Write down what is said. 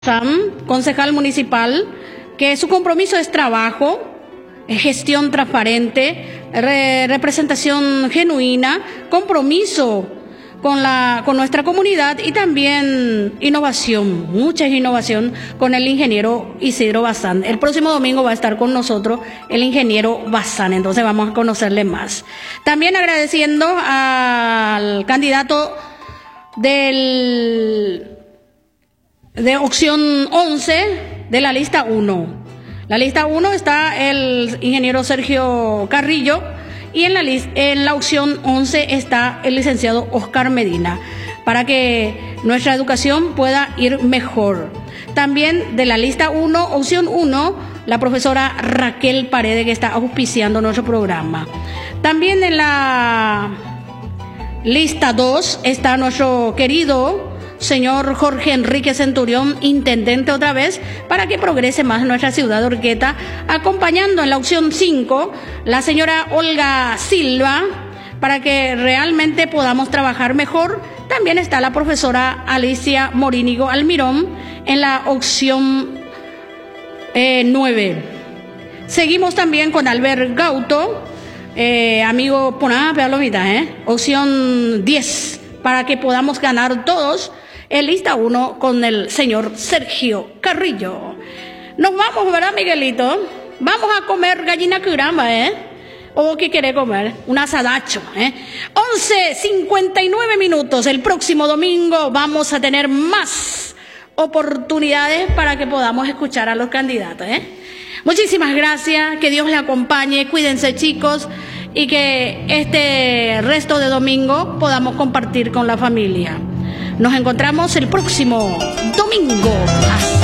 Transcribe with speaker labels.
Speaker 1: Sam, concejal municipal, que su compromiso es trabajo, gestión transparente, representación genuina, compromiso con nuestra comunidad y también innovación, mucha innovación con el ingeniero Isidro Bazán. El próximo domingo va a estar con nosotros el ingeniero Bazán, entonces vamos a conocerle más. También agradeciendo al candidato de opción 11 de la lista 1. La lista 1 está el ingeniero Sergio Carrillo y en la opción 11 está el licenciado Oscar Medina, para que nuestra educación pueda ir mejor. También de la lista 1, opción 1, la profesora Raquel Paredes, que está auspiciando nuestro programa. También en la lista 2 está nuestro querido señor Jorge Enrique Centurión, intendente otra vez, para que progrese más nuestra ciudad de Urqueta, acompañando en la opción 5 la señora Olga Silva, para que realmente podamos trabajar mejor. También está la profesora Alicia Morínigo Almirón en la opción 9. Seguimos también con Albert Gauto, amigo Poná, opción 10, para que podamos ganar todos en lista 1 con el señor Sergio Carrillo. Nos vamos, ¿verdad, Miguelito? Vamos a comer gallina curamba, ¿O qué quiere comer? Un asadacho, 11:59 minutos. El próximo domingo vamos a tener más oportunidades para que podamos escuchar a los candidatos, Muchísimas gracias, que Dios les acompañe, cuídense, chicos, y que este resto de domingo podamos compartir con la familia. Nos encontramos el próximo domingo.